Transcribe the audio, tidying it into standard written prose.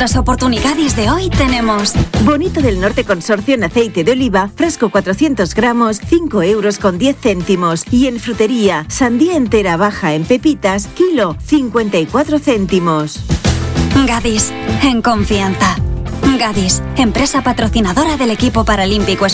nuestras oportunidades de hoy tenemos Bonito del Norte Consorcio en aceite de oliva, frasco 400 gramos, 5,10 €. Y en frutería, sandía entera baja en pepitas, kilo, 54 céntimos. Gadis, en confianza. Gadis, empresa patrocinadora del equipo paralímpico español.